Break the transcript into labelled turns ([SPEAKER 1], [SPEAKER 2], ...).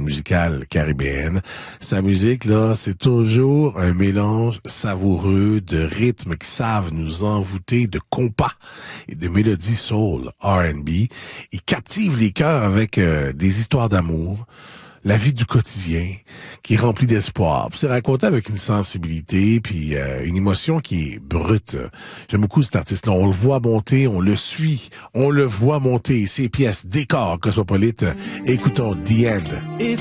[SPEAKER 1] musicale caribéenne. Sa musique, là, c'est toujours un mélange savoureux de rythmes qui savent nous envoûter, de compas et de mélodies soul, R&B. Il captive les cœurs avec des histoires d'amour, la vie du quotidien, qui est remplie d'espoir. Puis c'est raconté avec une sensibilité, puis une émotion qui est brute. J'aime beaucoup cet artiste-là. On le voit monter, on le suit, on le voit monter. Ses pièces, décor cosmopolite. Écoutons The End.